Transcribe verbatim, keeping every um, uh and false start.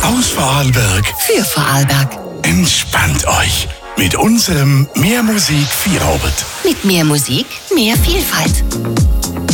Aus Vorarlberg für Vorarlberg. Entspannt euch mit unserem Mehr Musik Feierabend. Mit mehr Musik, mehr Vielfalt.